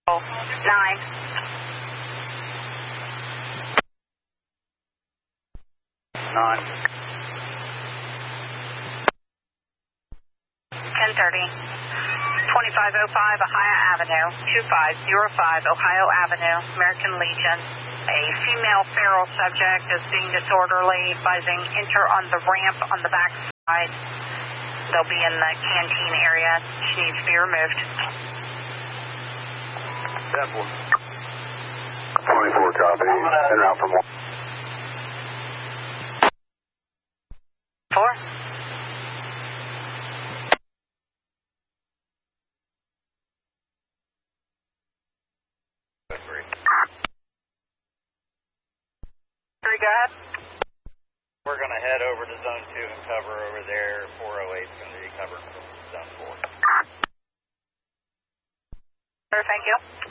9. 9. 10:30. 2505 Ohio Avenue, 2505 Ohio Avenue, American Legion. A female feral subject is being disorderly, advising enter on the ramp on the back side. They'll be in the canteen area. She needs to be removed. Step 1. 24 copy. En route for more. 4. Very good. We're going to head over to Zone 2 and cover over there. 408 is going to be covered from Zone 4. Sir, thank you.